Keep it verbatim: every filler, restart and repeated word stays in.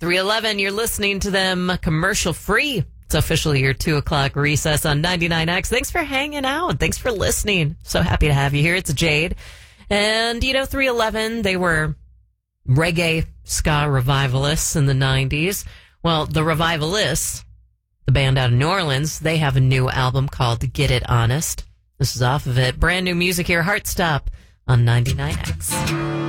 three eleven, you're listening to them commercial free. It's officially your two o'clock recess on ninety-nine X. Thanks for hanging out. Thanks for listening. So happy to have you here. It's Jade. And, you know, three eleven, they were reggae ska revivalists in the nineties. Well, the Revivalists, the band out of New Orleans, they have a new album called Get It Honest. This is off of it. Brand new music here, Heartstop on ninety-nine X.